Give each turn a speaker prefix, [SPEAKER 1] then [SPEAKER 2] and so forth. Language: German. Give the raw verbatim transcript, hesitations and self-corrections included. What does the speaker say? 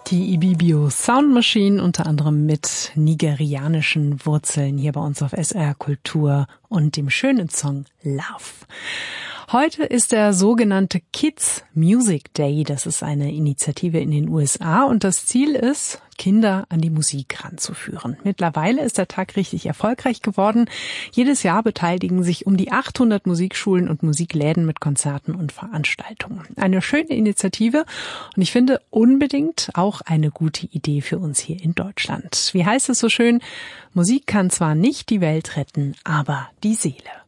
[SPEAKER 1] Die Ibibio Sound Machine, unter anderem mit nigerianischen Wurzeln, hier bei uns auf S R Kultur und dem schönen Song Love. Heute ist der sogenannte Kids Music Day. Das ist eine Initiative in den U S A und das Ziel ist, Kinder an die Musik ranzuführen. Mittlerweile ist der Tag richtig erfolgreich geworden. Jedes Jahr beteiligen sich um die achthundert Musikschulen und Musikläden mit Konzerten und Veranstaltungen. Eine schöne Initiative und ich finde unbedingt auch eine gute Idee für uns hier in Deutschland. Wie heißt es so schön? Musik kann zwar nicht die Welt retten, aber die Seele.